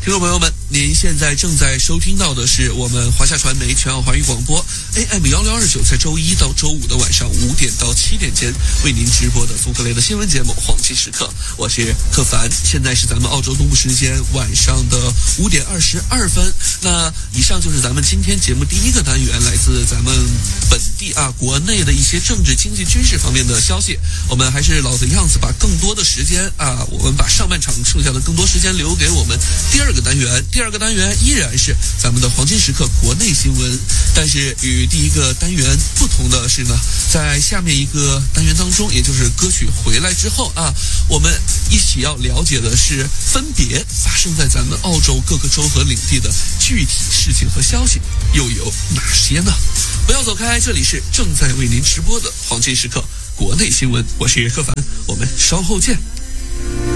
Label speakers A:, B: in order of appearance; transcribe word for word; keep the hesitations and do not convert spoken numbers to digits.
A: 听众朋友们，您现在正在收听到的是我们华夏传媒全澳华语广播 A M 幺六二九，在周一到周五的晚上五点到七点间为您直播的综合类的新闻节目《黄金时刻》，我是克凡。现在是咱们澳洲东部时间晚上的五点二十二分。那以上就是咱们今天节目第一个单元，来自咱们本地啊国内的一些政治、经济、军事方面的消息。我们还是老的样子，把更多的时间啊，我们把上半场剩下的更多时间留给我们第二个单元。第二个单元依然是咱们的黄金时刻国内新闻，但是与第一个单元不同的是呢，在下面一个单元当中，也就是歌曲回来之后啊，我们一起要了解的是分别发生在咱们澳洲各个州和领地的具体事情和消息又有哪些呢？不要走开，这里是正在为您直播的黄金时刻国内新闻，我是克凡，我们稍后见。